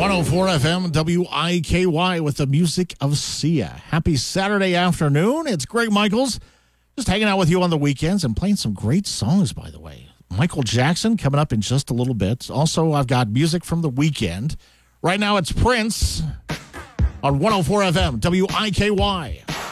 104 FM WIKY with the music of Sia. Happy Saturday afternoon. It's Greg Michaels. Just hanging out with you on the weekends and playing some great songs, by the way. Michael Jackson coming up in just a little bit. Also, I've got music from the weekend. Right now, it's Prince on 104 FM WIKY.